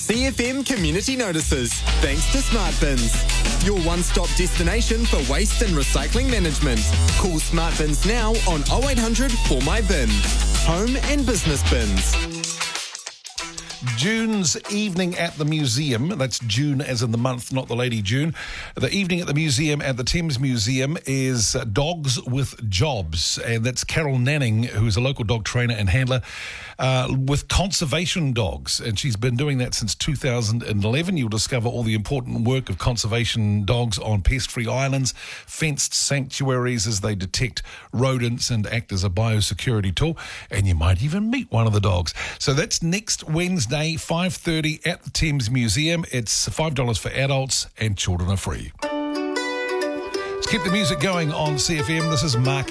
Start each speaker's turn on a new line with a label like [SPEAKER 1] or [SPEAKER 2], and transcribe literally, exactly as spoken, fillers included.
[SPEAKER 1] C F M Community Notices, thanks to Smart Bins. Your one-stop destination for waste and recycling management. Call Smart Bins now on oh eight hundred four my bin. Home and business bins.
[SPEAKER 2] June's evening at the museum. That's June as in the month, not the Lady June. The evening at the museum at the Thames Museum is Dogs with Jobs. And that's Carol Nanning, who's a local dog trainer and handler uh, with conservation dogs. And she's been doing that since two thousand eleven. You'll discover all the important work of conservation dogs on pest-free islands, fenced sanctuaries as they detect rodents and act as a biosecurity tool. And you might even meet one of the dogs. So that's next Wednesday, five thirty at the Thames Museum. It's five dollars for adults and children are free. Let's keep the music going on C F M. This is Mark